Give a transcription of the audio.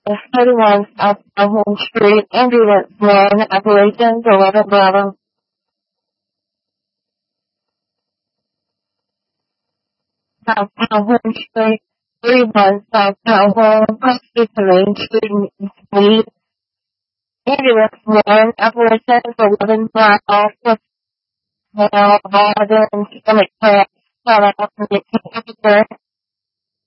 31 South Calhoun Street, Ambulance 1, Operations 11 Bravo. South Calhoun Street, 31 South Calhoun, Hospital Street, Suite, Ambulance 1, Operations 11 Bravo, now, stomach cramp, officer.